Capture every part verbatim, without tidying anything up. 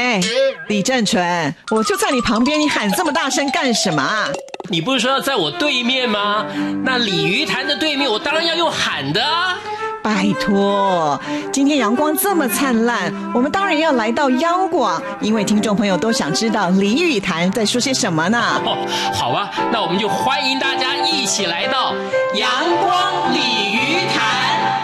哎，李正淳，我就在你旁边，你喊这么大声干什么啊？ 你不是说要在我对面吗？那鲤鱼潭的对面，我当然要用喊的啊！ 拜托，今天阳光这么灿烂，我们当然要来到央广，因为听众朋友都想知道鲤鱼潭在说些什么呢？ 哦，好吧，那我们就欢迎大家一起来到阳光鲤鱼潭。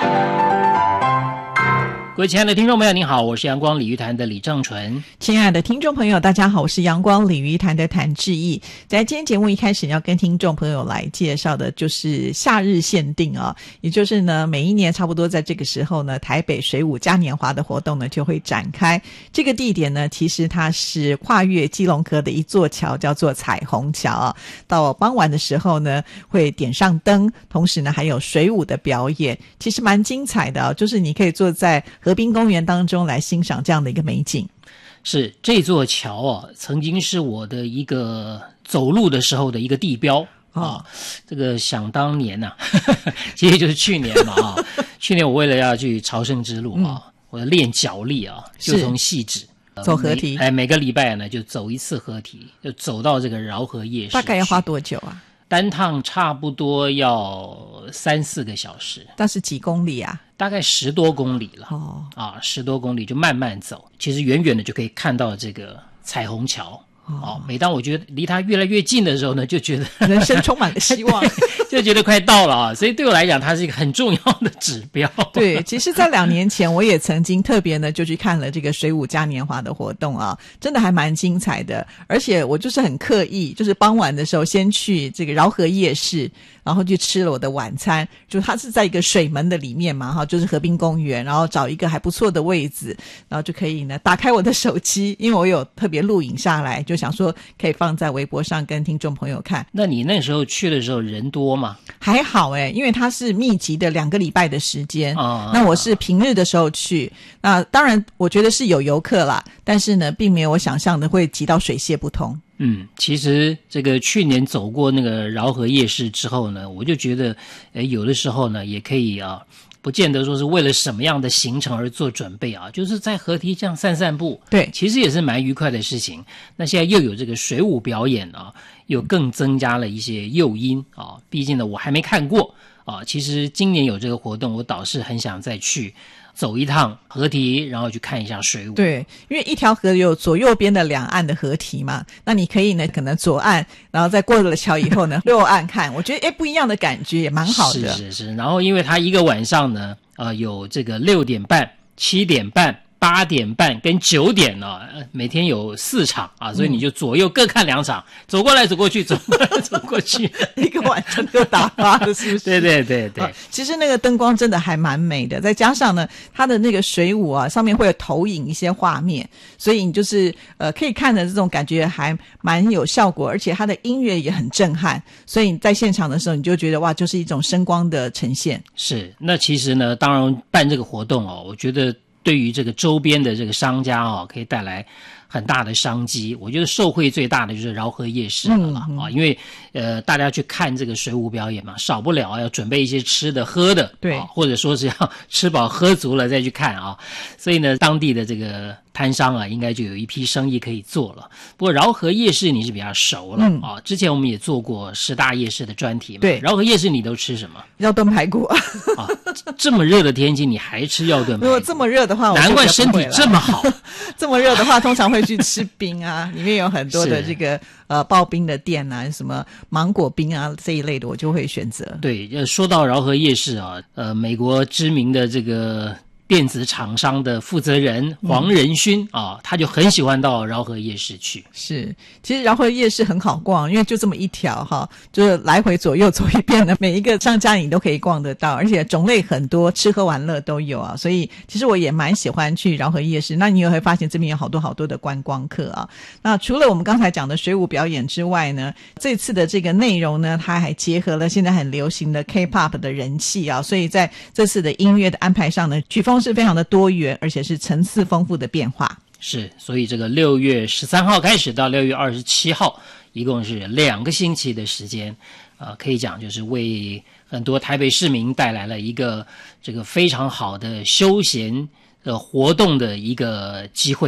各位亲爱的听众朋友，您好，我是阳光鲤鱼潭的李正淳。 亲爱的听众朋友，大家好，我是阳光鲤鱼潭的谭志毅。在今天节目一开始要跟听众朋友来介绍的就是夏日限定啊，也就是呢每一年差不多在这个时候呢，台北水舞嘉年华的活动呢就会展开。这个地点呢，其实它是跨越基隆河的一座桥，叫做彩虹桥啊。到傍晚的时候呢，会点上灯，同时呢还有水舞的表演，其实蛮精彩的啊，就是你可以坐在河滨公园当中来欣赏这样的一个美景。 是这座桥啊，曾经是我的一个走路的时候的一个地标啊、哦。这个想当年呐、啊，其实就是去年嘛啊。去年我为了要去朝圣之路啊，嗯、我练脚力啊，就从汐止走河堤， 哎，每个礼拜呢就走一次河堤，就走到这个饶河夜市。 大概要花多久啊？ 单趟差不多要三四个小时。 但是几公里啊？ 大概十多公里了。 哦， 啊，十多公里就慢慢走，其实远远的就可以看到这个彩虹桥。哦，每当我觉得离它越来越近的时候呢，就觉得人生充满了希望， 就觉得快到了啊！所以对我来讲，它是一个很重要的指标。 对，其实在两年前，我也曾经特别呢就去看了这个水舞嘉年华的活动啊，真的还蛮精彩的。而且我就是很刻意，就是傍晚的时候先去这个饶河夜市，然后去吃了我的晚餐。就它是在一个水门的里面嘛，哈，就是河滨公园，然后找一个还不错的位置，然后就可以呢打开我的手机，因为我有特别录影下来，就想说可以放在微博上跟听众朋友看。 那你那时候去的时候人多吗？ 还好诶，因为它是密集的两个礼拜的时间、 哦、 那我是平日的时候去，那当然我觉得是有游客啦，但是呢并没有我想象的会挤到水泄不通。 嗯，其实这个去年走过那个饶河夜市之后呢，我就觉得诶有的时候呢也可以啊，不见得说是为了什么样的行程而做准备啊，就是在河堤这样散散步， 对， 其实也是蛮愉快的事情。那现在又有这个水舞表演啊，又更增加了一些诱因啊。毕竟呢，我还没看过啊。其实今年有这个活动，我倒是很想再去走一趟河堤，然后去看一下水舞。 对，因为一条河有左右边的两岸的河堤嘛，那你可以呢可能左岸，然后再过了桥以后呢右岸看，我觉得诶不一样的感觉也蛮好的。 是是是，然后因为它一个晚上呢呃有这个六点半、七点半、八点半跟九点呢、哦，每天有四场啊，所以你就左右各看两场，嗯、走过来走过去，走过来走过去， 一个晚上就打发了，是不是？ 对对对对、啊。 其实那个灯光真的还蛮美的，再加上呢，它的那个水舞啊，上面会有投影一些画面，所以你就是呃可以看的这种感觉还蛮有效果，而且它的音乐也很震撼，所以你在现场的时候你就觉得哇，就是一种声光的呈现。 是，那其实呢，当然办这个活动哦，我觉得。对于这个周边的这个商家哦，可以带来很大的商机。我觉得受惠最大的就是饶河夜市了嘛、嗯嗯、啊，因为呃大家去看这个水舞表演嘛，少不了要准备一些吃的喝的， 对、 啊，或者说是要吃饱喝足了再去看啊。所以呢，当地的这个摊商啊，应该就有一批生意可以做了。不过饶河夜市你是比较熟了、嗯、啊，之前我们也做过十大夜市的专题嘛。 对， 饶河夜市你都吃什么？ 要炖排骨啊！ 这么热的天气你还吃要炖排骨？ 如果这么热的话， 难怪身体这么好。 这么热的话，通常会去吃冰啊，里面有很多的这个呃刨冰的店啊，什么芒果冰啊这一类的，我就会选择。 对，说到饶河夜市啊，呃，美国知名的这个电子厂商的负责人黄仁勋、嗯、啊，他就很喜欢到饶河夜市去。 是，其实饶河夜市很好逛，因为就这么一条哈，就是来回左右走一遍的，每一个商家你都可以逛得到，而且种类很多，吃喝玩乐都有啊。所以其实我也蛮喜欢去饶河夜市。那你也会发现这边有好多好多的观光客啊。那除了我们刚才讲的水舞表演之外呢，这次的这个内容呢，它还结合了现在很流行的 K-pop 的人气啊，所以在这次的音乐的安排上呢，曲风是非常的多元，而且是层次丰富的变化。 是，所以这个六月十三号开始到六月二十七号，一共是两个星期的时间，呃，可以讲就是为很多台北市民带来了一个这个非常好的休闲的活动的一个机会了。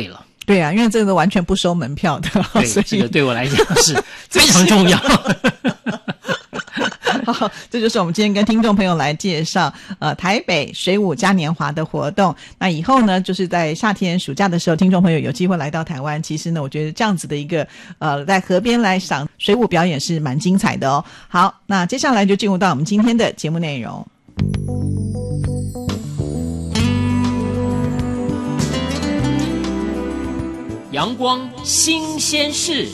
对啊，因为这个完全不收门票的， 对， 所以这个对我来讲是非常重要。 好，这就是我们今天跟听众朋友来介绍呃台北水舞嘉年华的活动。那以后呢，就是在夏天暑假的时候，听众朋友有机会来到台湾，其实呢我觉得这样子的一个呃在河边来赏水舞表演是蛮精彩的哦。好，那接下来就进入到我们今天的节目内容。 阳光新鲜事。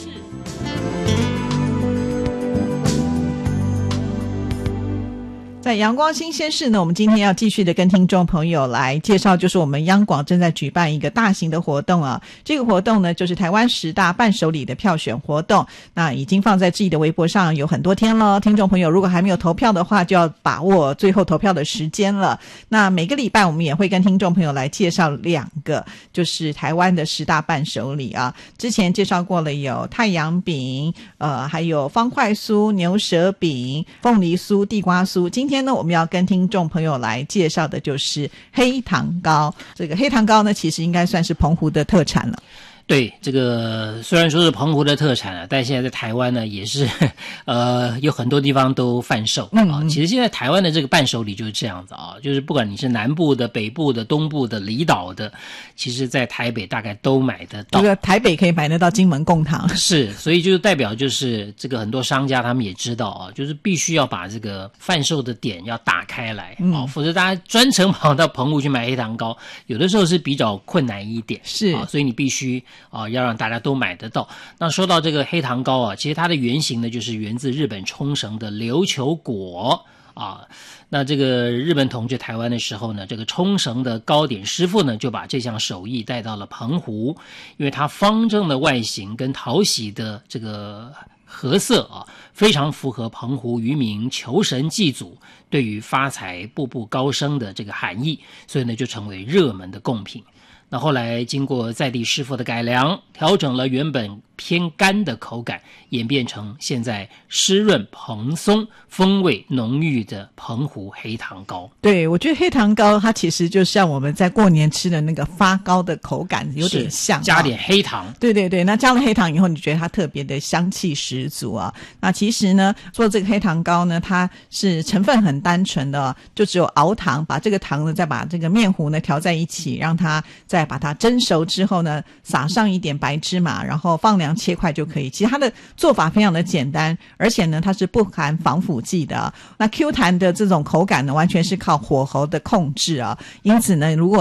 在阳光新鲜事呢，我们今天要继续的跟听众朋友来介绍，就是我们央广正在举办一个大型的活动啊。这个活动呢，就是台湾十大伴手礼的票选活动。那已经放在自己的微博上有很多天了，听众朋友如果还没有投票的话，就要把握最后投票的时间了。那每个礼拜我们也会跟听众朋友来介绍两个，就是台湾的十大伴手礼啊。之前介绍过了有太阳饼，呃，还有方块酥、牛舌饼、凤梨酥、地瓜酥。今天今天呢，我们要跟听众朋友来介绍的就是黑糖糕。这个黑糖糕呢，其实应该算是澎湖的特产了。 对，这个虽然说是澎湖的特产啊，但现在在台湾呢也是呃有很多地方都贩售啊、嗯。其实现在台湾的这个伴手礼就是这样子啊，就是不管你是南部的、北部的、东部的、离岛的，其实在台北大概都买得到。 这个台北可以买得到金门贡糖。 是，所以就代表就是这个很多商家他们也知道啊，就是必须要把这个贩售的点要打开来啊、嗯，否则大家专程跑到澎湖去买黑糖糕，有的时候是比较困难一点。 是啊，所以你必须啊，要让大家都买得到。那说到这个黑糖糕啊，其实它的原型呢，就是源自日本冲绳的琉球果啊。那这个日本统治台湾的时候呢，这个冲绳的糕点师傅呢，就把这项手艺带到了澎湖，因为它方正的外形跟讨喜的这个褐色啊，非常符合澎湖渔民求神祭祖对于发财步步高升的这个含义，所以呢，就成为热门的贡品。那后来经过在地师傅的改良，调整了原本偏干的口感，演变成现在湿润蓬松、风味浓郁的澎湖黑糖糕。 对，我觉得黑糖糕它其实就像我们在过年吃的那个发糕的口感有点像、啊， 加点黑糖。 对对对，那加了黑糖以后，你觉得它特别的香气十足啊。那其实呢，做这个黑糖糕呢，它是成分很单纯的、哦，就只有熬糖，把这个糖呢再把这个面糊呢调在一起，让它再把它蒸熟之后呢，撒上一点白芝麻，然后放凉切块就可以。其实它的做法非常的简单，而且呢它是不含防腐剂的、啊。那 Q 弹的这种口感呢，完全是靠火候的控制啊。因此呢，如果